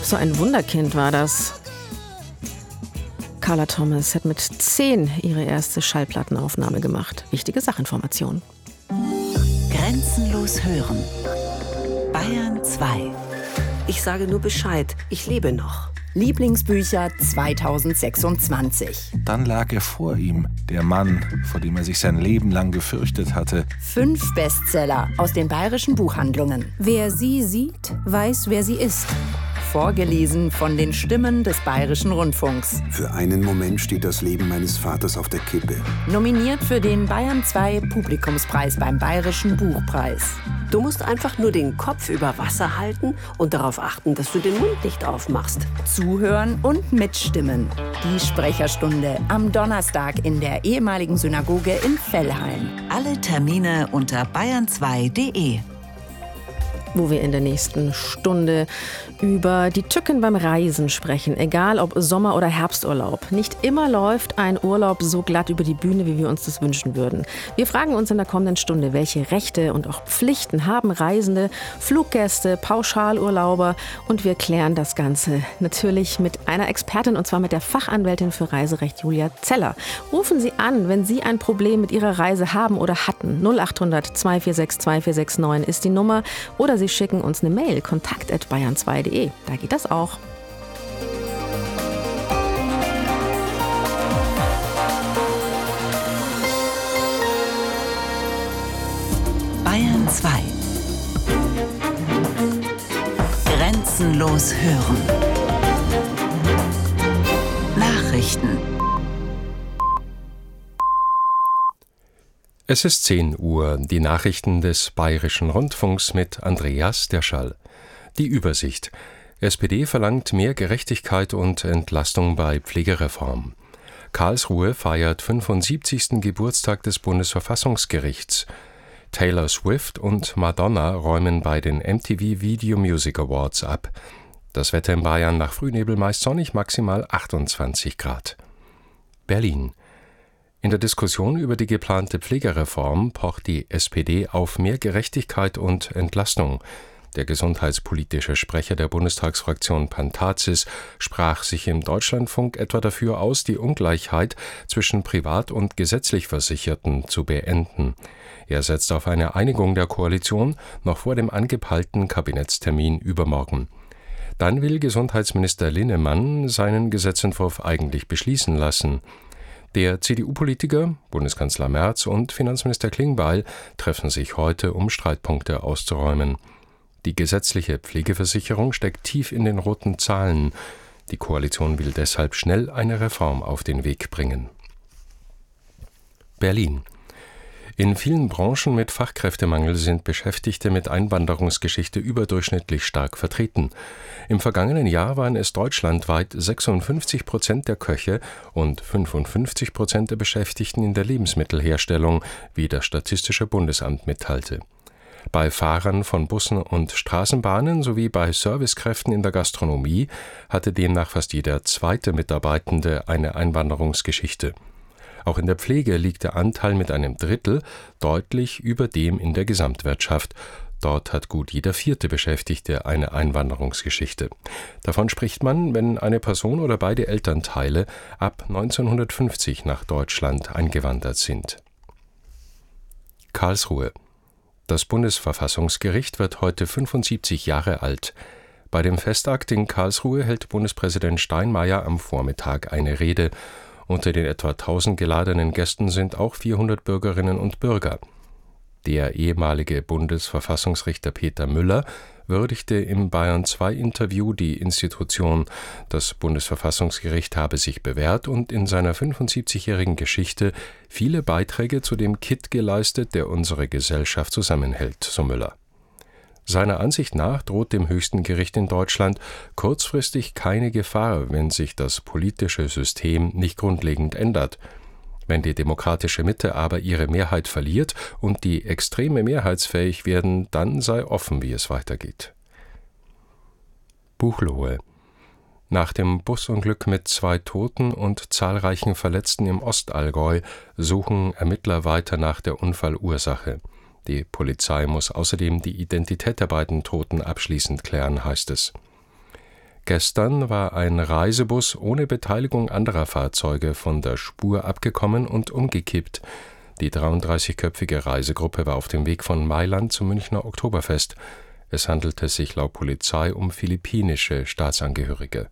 So ein Wunderkind war das. Carla Thomas hat mit 10 ihre erste Schallplattenaufnahme gemacht. Wichtige Sachinformation. Grenzenlos hören. Bayern 2. Ich sage nur Bescheid, ich lebe noch. Lieblingsbücher 2026. Dann lag er vor ihm, der Mann, vor dem er sich sein Leben lang gefürchtet hatte. 5 Bestseller aus den bayerischen Buchhandlungen. Wer sie sieht, weiß, wer sie ist. Vorgelesen von den Stimmen des Bayerischen Rundfunks. Für einen Moment steht das Leben meines Vaters auf der Kippe. Nominiert für den Bayern 2 Publikumspreis beim Bayerischen Buchpreis. Du musst einfach nur den Kopf über Wasser halten und darauf achten, dass du den Mund nicht aufmachst. Zuhören und mitstimmen. Die Sprecherstunde am Donnerstag in der ehemaligen Synagoge in Vellheim. Alle Termine unter bayern2.de. Wo wir in der nächsten Stunde über die Tücken beim Reisen sprechen, egal ob Sommer- oder Herbsturlaub. Nicht immer läuft ein Urlaub so glatt über die Bühne, wie wir uns das wünschen würden. Wir fragen uns in der kommenden Stunde, welche Rechte und auch Pflichten haben Reisende, Fluggäste, Pauschalurlauber, und wir klären das Ganze natürlich mit einer Expertin, und zwar mit der Fachanwältin für Reiserecht Julia Zeller. Rufen Sie an, wenn Sie ein Problem mit Ihrer Reise haben oder hatten. 0800 246 2469 ist die Nummer, oder Sie schicken uns eine Mail, kontakt@bayern2.de. Da geht das auch. Bayern 2. Grenzenlos hören. Nachrichten. Es ist 10 Uhr, die Nachrichten des Bayerischen Rundfunks mit Andreas Derschall. Die Übersicht. SPD verlangt mehr Gerechtigkeit und Entlastung bei Pflegereform. Karlsruhe feiert 75. Geburtstag des Bundesverfassungsgerichts. Taylor Swift und Madonna räumen bei den MTV Video Music Awards ab. Das Wetter in Bayern nach Frühnebel meist sonnig, maximal 28 Grad. Berlin. In der Diskussion über die geplante Pflegereform pocht die SPD auf mehr Gerechtigkeit und Entlastung. Der gesundheitspolitische Sprecher der Bundestagsfraktion Pantazis sprach sich im Deutschlandfunk etwa dafür aus, die Ungleichheit zwischen privat und gesetzlich Versicherten zu beenden. Er setzt auf eine Einigung der Koalition noch vor dem angepeilten Kabinettstermin übermorgen. Dann will Gesundheitsminister Linnemann seinen Gesetzentwurf eigentlich beschließen lassen. Der CDU-Politiker, Bundeskanzler Merz und Finanzminister Klingbeil treffen sich heute, um Streitpunkte auszuräumen. Die gesetzliche Pflegeversicherung steckt tief in den roten Zahlen. Die Koalition will deshalb schnell eine Reform auf den Weg bringen. Berlin. In vielen Branchen mit Fachkräftemangel sind Beschäftigte mit Einwanderungsgeschichte überdurchschnittlich stark vertreten. Im vergangenen Jahr waren es deutschlandweit 56% der Köche und 55% der Beschäftigten in der Lebensmittelherstellung, wie das Statistische Bundesamt mitteilte. Bei Fahrern von Bussen und Straßenbahnen sowie bei Servicekräften in der Gastronomie hatte demnach fast jeder zweite Mitarbeitende eine Einwanderungsgeschichte. Auch in der Pflege liegt der Anteil mit einem Drittel deutlich über dem in der Gesamtwirtschaft. Dort hat gut jeder 4. Beschäftigte eine Einwanderungsgeschichte. Davon spricht man, wenn eine Person oder beide Elternteile ab 1950 nach Deutschland eingewandert sind. Karlsruhe. Das Bundesverfassungsgericht wird heute 75 Jahre alt. Bei dem Festakt in Karlsruhe hält Bundespräsident Steinmeier am Vormittag eine Rede. Unter den etwa 1000 geladenen Gästen sind auch 400 Bürgerinnen und Bürger. Der ehemalige Bundesverfassungsrichter Peter Müller würdigte im Bayern-2-Interview die Institution. Das Bundesverfassungsgericht habe sich bewährt und in seiner 75-jährigen Geschichte viele Beiträge zu dem Kitt geleistet, der unsere Gesellschaft zusammenhält, so Müller. Seiner Ansicht nach droht dem höchsten Gericht in Deutschland kurzfristig keine Gefahr, wenn sich das politische System nicht grundlegend ändert. Wenn die demokratische Mitte aber ihre Mehrheit verliert und die Extreme mehrheitsfähig werden, dann sei offen, wie es weitergeht. Buchloe. Nach dem Busunglück mit 2 Toten und zahlreichen Verletzten im Ostallgäu suchen Ermittler weiter nach der Unfallursache. Die Polizei muss außerdem die Identität der beiden Toten abschließend klären, heißt es. Gestern war ein Reisebus ohne Beteiligung anderer Fahrzeuge von der Spur abgekommen und umgekippt. Die 33-köpfige Reisegruppe war auf dem Weg von Mailand zum Münchner Oktoberfest. Es handelte sich laut Polizei um philippinische Staatsangehörige.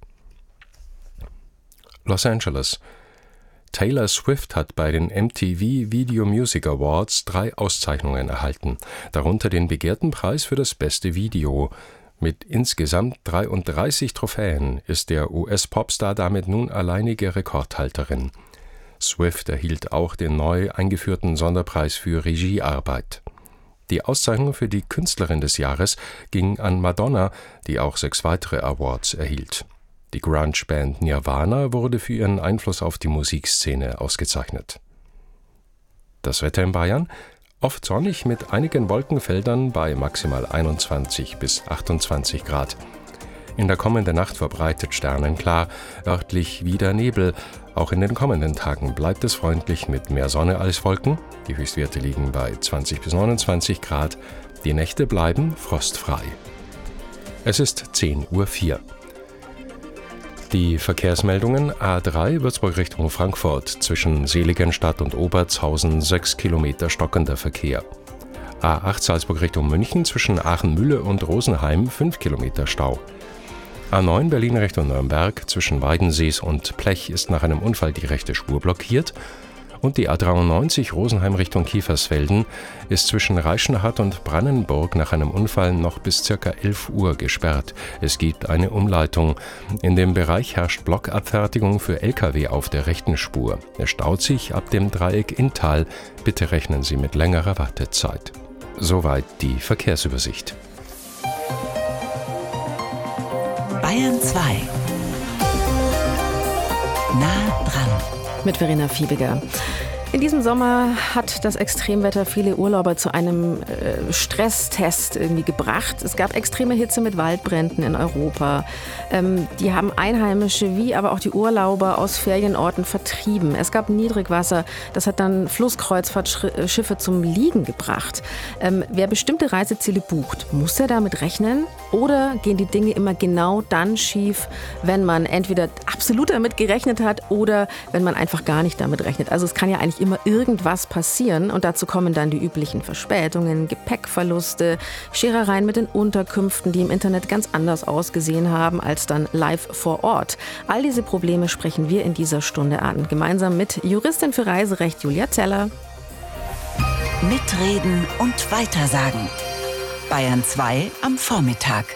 Los Angeles. Taylor Swift hat bei den MTV Video Music Awards 3 Auszeichnungen erhalten, darunter den begehrten Preis für das beste Video. Mit insgesamt 33 Trophäen ist der US-Popstar damit nun alleinige Rekordhalterin. Swift erhielt auch den neu eingeführten Sonderpreis für Regiearbeit. Die Auszeichnung für die Künstlerin des Jahres ging an Madonna, die auch 6 weitere Awards erhielt. Die Grunge-Band Nirvana wurde für ihren Einfluss auf die Musikszene ausgezeichnet. Das Wetter in Bayern? Oft sonnig mit einigen Wolkenfeldern bei maximal 21 bis 28 Grad. In der kommenden Nacht verbreitet sternenklar, örtlich wieder Nebel. Auch in den kommenden Tagen bleibt es freundlich mit mehr Sonne als Wolken. Die Höchstwerte liegen bei 20 bis 29 Grad. Die Nächte bleiben frostfrei. Es ist 10:04 Uhr. Die Verkehrsmeldungen: A3 Würzburg Richtung Frankfurt, zwischen Seligenstadt und Obertshausen 6 Kilometer stockender Verkehr. A8 Salzburg Richtung München, zwischen Aachen-Mühle und Rosenheim 5 Kilometer Stau. A9 Berlin Richtung Nürnberg, zwischen Weidensees und Plech ist nach einem Unfall die rechte Spur blockiert. Und die A93 Rosenheim Richtung Kiefersfelden ist zwischen Reichenhall und Brannenburg nach einem Unfall noch bis ca. 11 Uhr gesperrt. Es gibt eine Umleitung. In dem Bereich herrscht Blockabfertigung für Lkw auf der rechten Spur. Es staut sich ab dem Dreieck Inntal. Bitte rechnen Sie mit längerer Wartezeit. Soweit die Verkehrsübersicht. Bayern 2. Nah dran. Mit Verena Fiebiger. In diesem Sommer hat das Extremwetter viele Urlauber zu einem Stresstest irgendwie gebracht. Es gab extreme Hitze mit Waldbränden in Europa. Die haben Einheimische wie aber auch die Urlauber aus Ferienorten vertrieben. Es gab Niedrigwasser. Das hat dann Flusskreuzfahrtschiffe zum Liegen gebracht. Wer bestimmte Reiseziele bucht, muss er damit rechnen? Oder gehen die Dinge immer genau dann schief, wenn man entweder absolut damit gerechnet hat oder wenn man einfach gar nicht damit rechnet? Also es kann ja eigentlich immer irgendwas passieren und dazu kommen dann die üblichen Verspätungen, Gepäckverluste, Scherereien mit den Unterkünften, die im Internet ganz anders ausgesehen haben als dann live vor Ort. All diese Probleme sprechen wir in dieser Stunde an, gemeinsam mit Juristin für Reiserecht Julia Zeller. Mitreden und Weitersagen. Bayern 2 am Vormittag.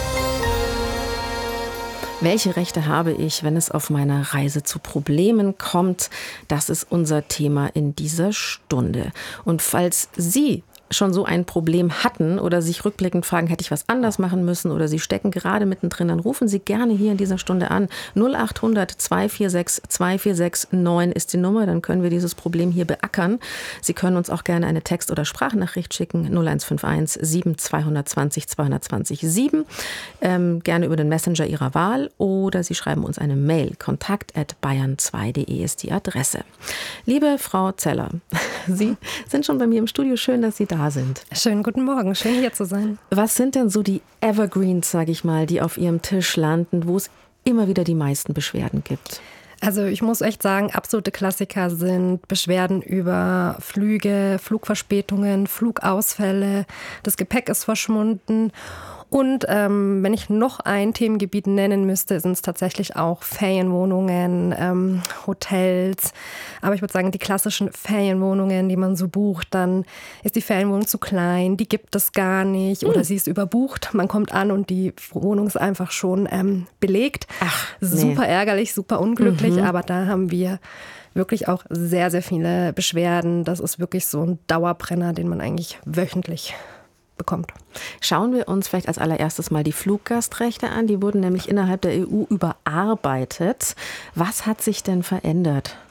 Welche Rechte habe ich, wenn es auf meiner Reise zu Problemen kommt? Das ist unser Thema in dieser Stunde. Und falls Sie schon so ein Problem hatten oder sich rückblickend fragen, hätte ich was anders machen müssen oder Sie stecken gerade mittendrin, dann rufen Sie gerne hier in dieser Stunde an. 0800 246 246 9 ist die Nummer, dann können wir dieses Problem hier beackern. Sie können uns auch gerne eine Text- oder Sprachnachricht schicken, 0151 7 220 220 7, gerne über den Messenger Ihrer Wahl oder Sie schreiben uns eine Mail, kontakt@bayern2.de ist die Adresse. Liebe Frau Zeller, Sie sind schon bei mir im Studio, schön, dass Sie da sind. Schönen guten Morgen, schön hier zu sein. Was sind denn so die Evergreens, sage ich mal, die auf Ihrem Tisch landen, wo es immer wieder die meisten Beschwerden gibt? Also ich muss echt sagen, absolute Klassiker sind Beschwerden über Flüge, Flugverspätungen, Flugausfälle, das Gepäck ist verschwunden. Und wenn ich noch ein Themengebiet nennen müsste, sind es tatsächlich auch Ferienwohnungen, Hotels. Aber ich würde sagen, die klassischen Ferienwohnungen, die man so bucht, dann ist die Ferienwohnung zu klein, die gibt es gar nicht oder sie ist überbucht. Man kommt an und die Wohnung ist einfach schon belegt. Ach, super ärgerlich, super unglücklich, aber da haben wir wirklich auch sehr, sehr viele Beschwerden. Das ist wirklich so ein Dauerbrenner, den man eigentlich wöchentlich bekommt. Schauen wir uns vielleicht als allererstes mal die Fluggastrechte an. Die wurden nämlich innerhalb der EU überarbeitet. Was hat sich denn verändert?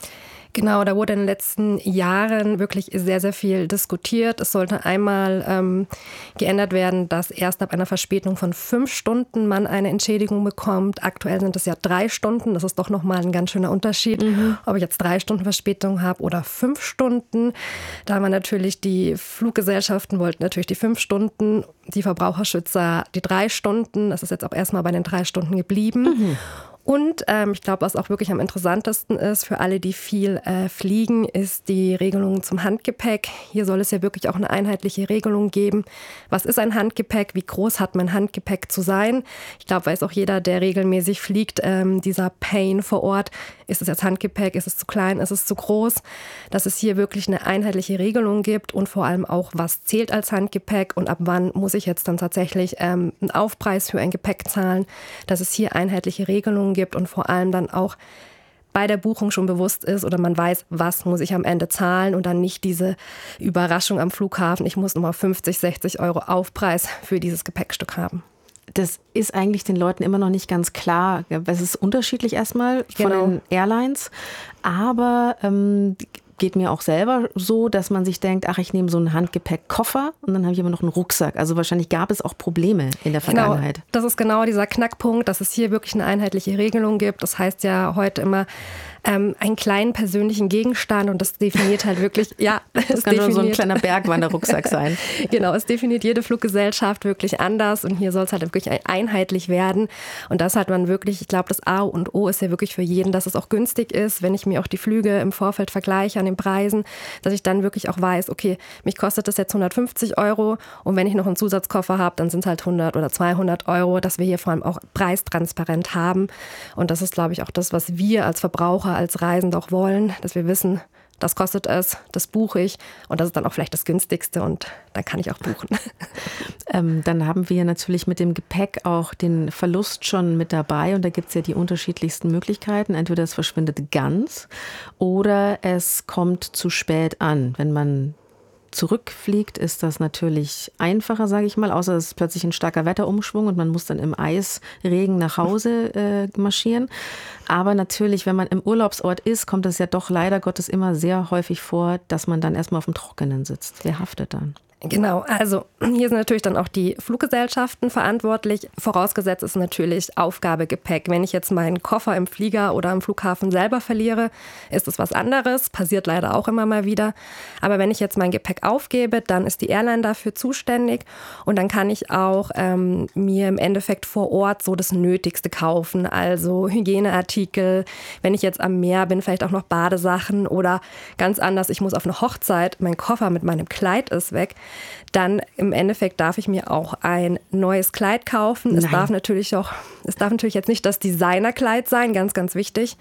Genau, da wurde in den letzten Jahren wirklich sehr, sehr viel diskutiert. Es sollte einmal geändert werden, dass erst ab einer Verspätung von 5 Stunden man eine Entschädigung bekommt. Aktuell sind es ja 3 Stunden. Das ist doch nochmal ein ganz schöner Unterschied, ob ich jetzt 3 Stunden Verspätung habe oder 5 Stunden. Da haben wir natürlich, die Fluggesellschaften wollten natürlich die 5 Stunden, die Verbraucherschützer die 3 Stunden. Das ist jetzt auch erstmal bei den 3 Stunden geblieben. Und ich glaube, was auch wirklich am interessantesten ist für alle, die viel fliegen, ist die Regelung zum Handgepäck. Hier soll es ja wirklich auch eine einheitliche Regelung geben. Was ist ein Handgepäck? Wie groß hat mein Handgepäck zu sein? Ich glaube, weiß auch jeder, der regelmäßig fliegt, dieser Pain vor Ort. Ist es jetzt Handgepäck? Ist es zu klein? Ist es zu groß? Dass es hier wirklich eine einheitliche Regelung gibt und vor allem auch, was zählt als Handgepäck und ab wann muss ich jetzt dann tatsächlich einen Aufpreis für ein Gepäck zahlen. Dass es hier einheitliche Regelungen gibt und vor allem dann auch bei der Buchung schon bewusst ist oder man weiß, was muss ich am Ende zahlen und dann nicht diese Überraschung am Flughafen, ich muss nochmal 50, 60 Euro Aufpreis für dieses Gepäckstück haben. Das ist eigentlich den Leuten immer noch nicht ganz klar. Es ist unterschiedlich erstmal von den Airlines, aber geht mir auch selber so, dass man sich denkt, ach, ich nehme so einen Handgepäckkoffer und dann habe ich aber noch einen Rucksack. Also wahrscheinlich gab es auch Probleme in der Vergangenheit. Genau, das ist genau dieser Knackpunkt, dass es hier wirklich eine einheitliche Regelung gibt. Das heißt ja heute immer einen kleinen persönlichen Gegenstand und das definiert halt wirklich, ja. Das kann nur so ein kleiner Bergwanderrucksack sein. Genau, es definiert jede Fluggesellschaft wirklich anders und hier soll es halt wirklich einheitlich werden und das hat man wirklich, ich glaube, das A und O ist ja wirklich für jeden, dass es auch günstig ist, wenn ich mir auch die Flüge im Vorfeld vergleiche an den Preisen, dass ich dann wirklich auch weiß, okay, mich kostet das jetzt 150 Euro und wenn ich noch einen Zusatzkoffer habe, dann sind es halt 100 oder 200 Euro, dass wir hier vor allem auch preistransparent haben und das ist, glaube ich, auch das, was wir als Verbraucher, als Reisende auch wollen, dass wir wissen, das kostet es, das buche ich und das ist dann auch vielleicht das günstigste und dann kann ich auch buchen. Dann haben wir natürlich mit dem Gepäck auch den Verlust schon mit dabei und da gibt es ja die unterschiedlichsten Möglichkeiten. Entweder es verschwindet ganz oder es kommt zu spät an. Wenn man zurückfliegt, ist das natürlich einfacher, sage ich mal, außer es ist plötzlich ein starker Wetterumschwung und man muss dann im Eisregen nach Hause marschieren. Aber natürlich, wenn man im Urlaubsort ist, kommt es ja doch leider Gottes immer sehr häufig vor, dass man dann erstmal auf dem Trockenen sitzt. Wer haftet dann? Genau, also hier sind natürlich dann auch die Fluggesellschaften verantwortlich. Vorausgesetzt ist natürlich Aufgabegepäck. Wenn ich jetzt meinen Koffer im Flieger oder am Flughafen selber verliere, ist es was anderes. Passiert leider auch immer mal wieder. Aber wenn ich jetzt mein Gepäck aufgebe, dann ist die Airline dafür zuständig. Und dann kann ich auch mir im Endeffekt vor Ort so das Nötigste kaufen. Also Hygieneartikel. Wenn ich jetzt am Meer bin, vielleicht auch noch Badesachen. Oder ganz anders, ich muss auf eine Hochzeit, mein Koffer mit meinem Kleid ist weg. Dann im Endeffekt darf ich mir auch ein neues Kleid kaufen. Es darf natürlich jetzt nicht das Designerkleid sein, ganz, ganz wichtig.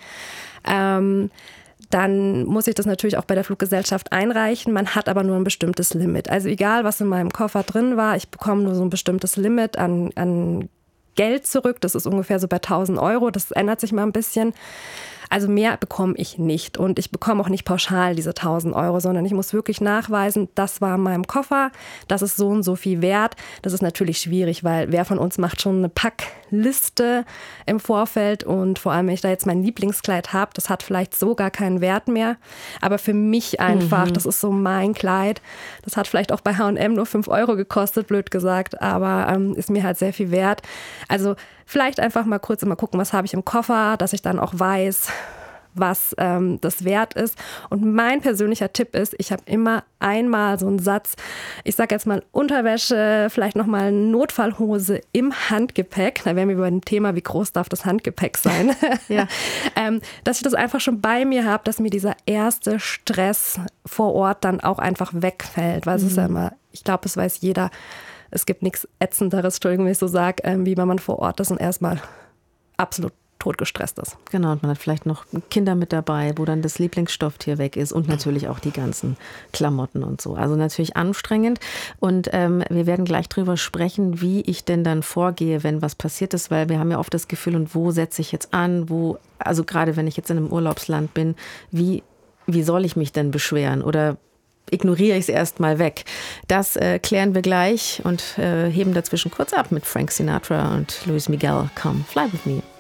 Dann muss ich das natürlich auch bei der Fluggesellschaft einreichen. Man hat aber nur ein bestimmtes Limit. Also egal, was in meinem Koffer drin war, ich bekomme nur so ein bestimmtes Limit an Geld zurück. Das ist ungefähr so bei 1.000 Euro. Das ändert sich mal ein bisschen. Also mehr bekomme ich nicht und ich bekomme auch nicht pauschal diese 1.000 Euro, sondern ich muss wirklich nachweisen, das war in meinem Koffer, das ist so und so viel wert. Das ist natürlich schwierig, weil wer von uns macht schon eine Packliste im Vorfeld und vor allem, wenn ich da jetzt mein Lieblingskleid habe, das hat vielleicht so gar keinen Wert mehr, aber für mich einfach, das ist so mein Kleid, das hat vielleicht auch bei H&M nur 5 Euro gekostet, blöd gesagt, aber ist mir halt sehr viel wert. Also vielleicht einfach mal kurz immer gucken, was habe ich im Koffer, dass ich dann auch weiß, was das wert ist. Und mein persönlicher Tipp ist, ich habe immer einmal so einen Satz, ich sage jetzt mal Unterwäsche, vielleicht nochmal eine Notfallhose im Handgepäck. Da wären wir bei dem Thema, wie groß darf das Handgepäck sein? Ja. Dass ich das einfach schon bei mir habe, dass mir dieser erste Stress vor Ort dann auch einfach wegfällt. Weil es ist ja immer, ich glaube, es weiß jeder, es gibt nichts Ätzenderes, Entschuldigung, wenn ich so sage, wie wenn man vor Ort ist und erstmal absolut totgestresst ist. Genau, und man hat vielleicht noch Kinder mit dabei, wo dann das Lieblingsstofftier weg ist und natürlich auch die ganzen Klamotten und so. Also natürlich anstrengend und wir werden gleich drüber sprechen, wie ich denn dann vorgehe, wenn was passiert ist, weil wir haben ja oft das Gefühl, und wo setze ich jetzt an, also gerade wenn ich jetzt in einem Urlaubsland bin, wie soll ich mich denn beschweren oder ignoriere ich es erstmal weg. Das klären wir gleich und heben dazwischen kurz ab mit Frank Sinatra und Luis Miguel. Come, fly with me.